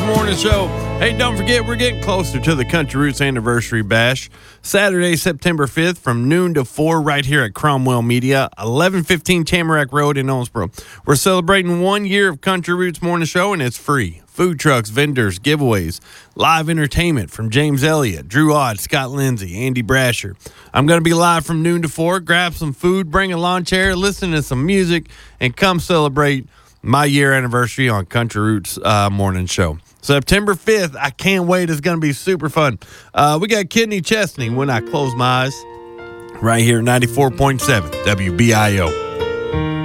Morning Show. Hey, don't forget, we're getting closer to the Country Roots Anniversary Bash. Saturday, September 5th from noon to 4 right here at Cromwell Media, 1115 Tamarack Road in Owensboro. We're celebrating 1 year of Country Roots Morning Show, and it's free. Food trucks, vendors, giveaways, live entertainment from James Elliott, Drew Odd, Scott Lindsay, Andy Brasher. I'm going to be live from noon to 4. Grab some food, bring a lawn chair, listen to some music, and come celebrate my year anniversary on Country Roots Morning Show. September 5th, I can't wait. It's going to be super fun. We got Kidney Chesney, When I Close My Eyes, right here at 94.7 WBIO.